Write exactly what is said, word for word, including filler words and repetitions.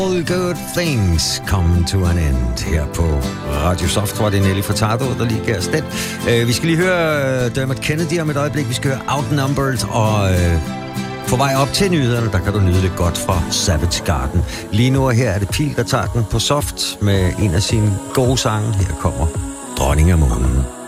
All good things come to an end her på Radio Soft, hvor det er Nelly Furtado, der lige gav os den. Uh, vi skal lige høre uh, Dermot Kennedy om et øjeblik. Vi skal høre Outnumbered, og uh, på vej op til nyhederne, der kan du nyde det godt fra Savage Garden. Lige nu her er det Pil, der tager den på Soft med en af sine gode sange. Her kommer Dronning af Månen.